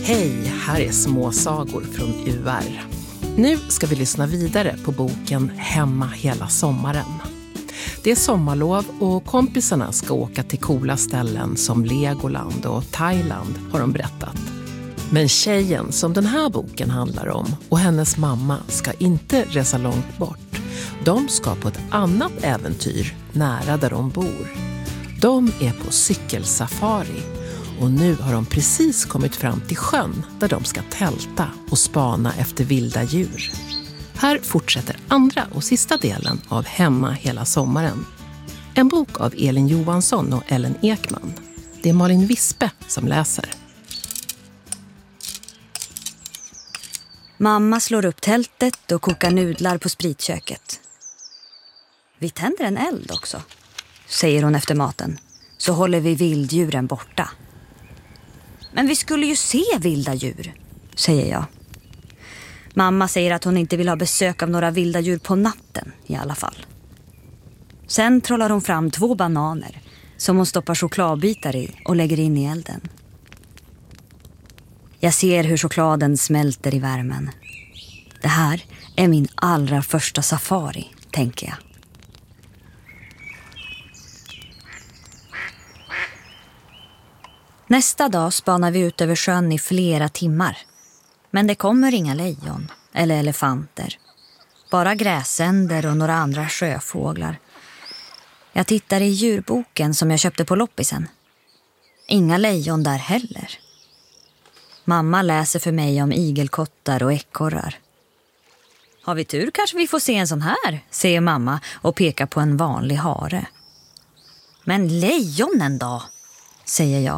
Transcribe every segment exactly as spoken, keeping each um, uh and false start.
Hej, här är småsagor från U R. Nu ska vi lyssna vidare på boken Hemma hela sommaren. Det är sommarlov och kompisarna ska åka till coola ställen som Legoland och Thailand, har de berättat. Men tjejen som den här boken handlar om och hennes mamma ska inte resa långt bort. De ska på ett annat äventyr nära där de bor. De är på cykelsafari och nu har de precis kommit fram till sjön där de ska tälta och spana efter vilda djur. Här fortsätter andra och sista delen av Hemma hela sommaren. En bok av Elin Johansson och Ellen Ekman. Det är Malin Vispe som läser. Mamma slår upp tältet och kokar nudlar på spritköket. Vi tänder en eld också, säger hon efter maten. Så håller vi vilddjuren borta. Men vi skulle ju se vilda djur, säger jag. Mamma säger att hon inte vill ha besök av några vilda djur på natten i alla fall. Sen trollar hon fram två bananer som hon stoppar chokladbitar i och lägger in i elden. Jag ser hur chokladen smälter i värmen. Det här är min allra första safari, tänker jag. Nästa dag spanar vi ut över sjön i flera timmar. Men det kommer inga lejon eller elefanter. Bara gräsänder och några andra sjöfåglar. Jag tittar i djurboken som jag köpte på loppisen. Inga lejon där heller. Mamma läser för mig om igelkottar och ekorrar. Har vi tur kanske vi får se en sån här, säger mamma och pekar på en vanlig hare. Men lejonen då, säger jag.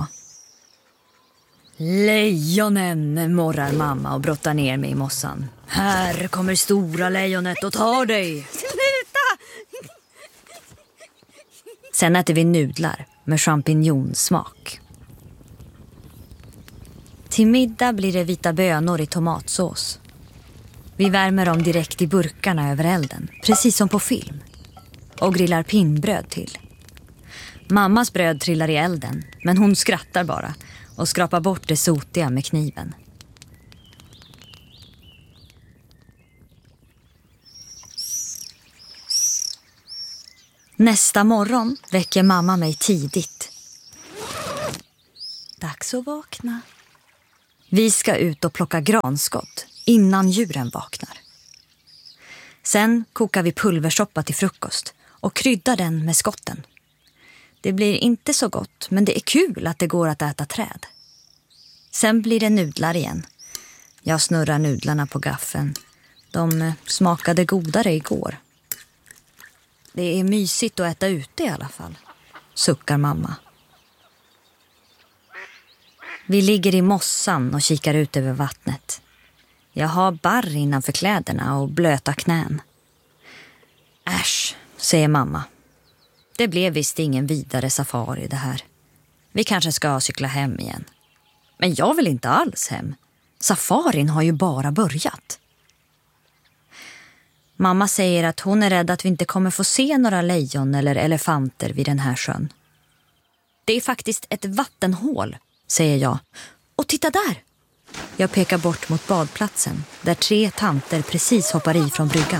Lejonen, morrar mamma och brottar ner mig i mossan. Här kommer stora lejonet och tar dig. Sluta! Sen äter vi nudlar med champinjonsmak. Till middag blir det vita bönor i tomatsås. Vi värmer dem direkt i burkarna över elden, precis som på film. Och grillar pinnbröd till. Mammas bröd trillar i elden, men hon skrattar bara och skrapar bort det sotiga med kniven. Nästa morgon väcker mamma mig tidigt. Dags att vakna. Vi ska ut och plocka granskott innan djuren vaknar. Sen kokar vi pulversoppa till frukost och kryddar den med skotten. Det blir inte så gott, men det är kul att det går att äta träd. Sen blir det nudlar igen. Jag snurrar nudlarna på gaffeln. De smakade godare igår. Det är mysigt att äta ute i alla fall, suckar mamma. Vi ligger i mossan och kikar ut över vattnet. Jag har barr innanför kläderna och blöta knän. Äsch, säger mamma. Det blev visst ingen vidare safari det här. Vi kanske ska cykla hem igen. Men jag vill inte alls hem. Safarin har ju bara börjat. Mamma säger att hon är rädd att vi inte kommer få se några lejon eller elefanter vid den här sjön. Det är faktiskt ett vattenhål, säger jag. Och titta där! Jag pekar bort mot badplatsen där tre tanter precis hoppar i från bryggan.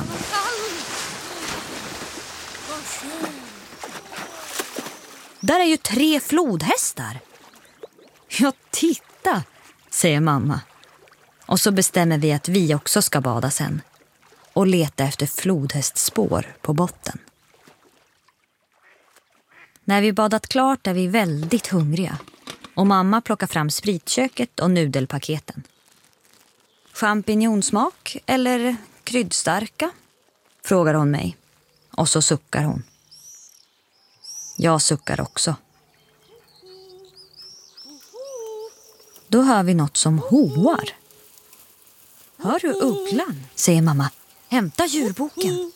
Där är ju tre flodhästar. Ja, titta, säger mamma. Och så bestämmer vi att vi också ska bada sen. Och leta efter flodhästspår på botten. När vi badat klart är vi väldigt hungriga. Och mamma plockar fram spritköket och nudelpaketen. Champinjonsmak eller kryddstarka? Frågar hon mig. Och så suckar hon. Jag suckar också. Då hör vi något som hoar. Hör du ugglan? Säger mamma. Hämta djurboken.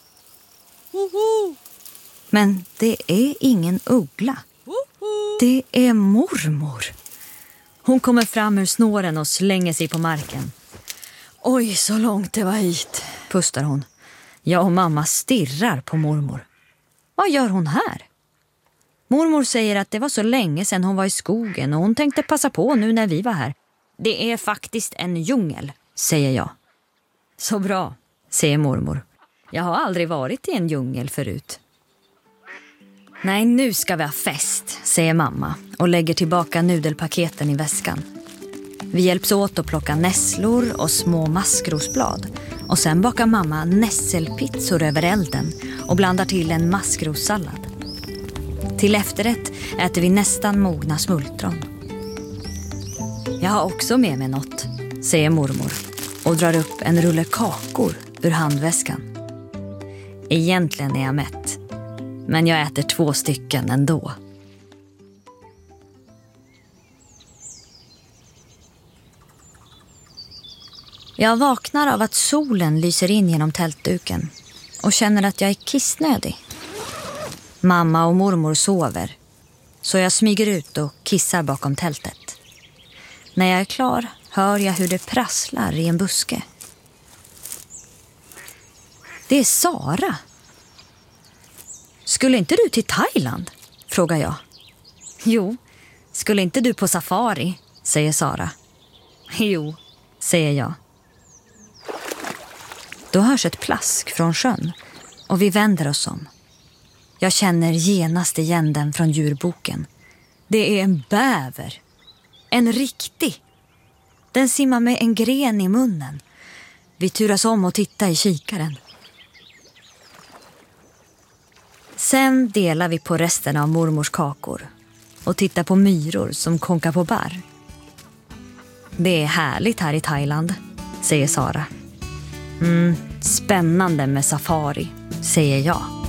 Men det är ingen uggla. Det är mormor. Hon kommer fram ur snåren och slänger sig på marken. Oj, så långt det var hit, pustar hon. Jag och mamma stirrar på mormor. Vad gör hon här? Mormor säger att det var så länge sedan hon var i skogen och hon tänkte passa på nu när vi var här. Det är faktiskt en djungel, säger jag. Så bra, säger mormor. Jag har aldrig varit i en djungel förut. Nej, nu ska vi ha fest, säger mamma och lägger tillbaka nudelpaketen i väskan. Vi hjälps åt att plocka nässlor och små maskrosblad. Och sen bakar mamma nässelpizzor över elden och blandar till en maskrossallad. Till efterrätt äter vi nästan mogna smultron. Jag har också med mig något, säger mormor och drar upp en rulle kakor ur handväskan. Egentligen är jag mätt, men jag äter två stycken ändå. Jag vaknar av att solen lyser in genom tältduken och känner att jag är kissnödig. Mamma och mormor sover, så jag smyger ut och kissar bakom tältet. När jag är klar hör jag hur det prasslar i en buske. Det är Sara. Skulle inte du till Thailand? Frågar jag. Jo, skulle inte du på safari? Säger Sara. Jo, säger jag. Då hörs ett plask från sjön och vi vänder oss om. Jag känner genast igen den från djurboken. Det är en bäver. En riktig. Den simmar med en gren i munnen. Vi turas om och tittar i kikaren. Sen delar vi på resten av mormors kakor och tittar på myror som konkar på barr. Det är härligt här i Thailand, säger Sara. Mm, spännande med safari, säger jag.